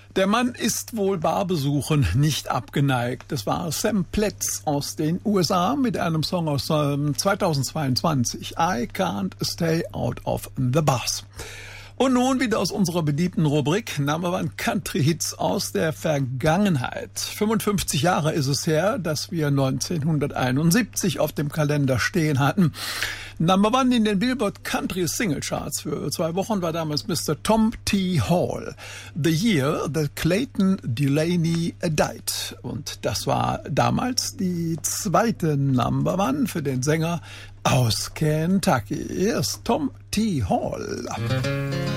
Der Mann ist wohl Barbesuchen nicht abgeneigt. Das war Sam Pletz aus den USA mit einem Song aus 2022. I Can't Stay Out of the Bars. Und nun wieder aus unserer beliebten Rubrik Number One Country Hits aus der Vergangenheit. 55 Jahre ist es her, dass wir 1971 auf dem Kalender stehen hatten. Number One in den Billboard Country Single Charts für 2 Wochen war damals Mr. Tom T. Hall. The Year That Clayton Delaney Died. Und das war damals die zweite Number One für den Sänger aus Kentucky. Hier ist Tom T. Hall.